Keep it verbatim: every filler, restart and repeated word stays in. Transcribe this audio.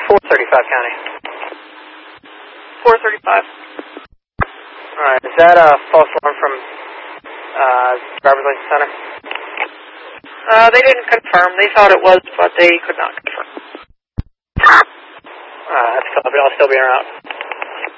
four thirty-five County. four thirty-five. Alright, is that a false alarm from uh, driver's license center? Uh, they didn't confirm. They thought it was, but they could not confirm. Uh, that's copy. I'll still be en route.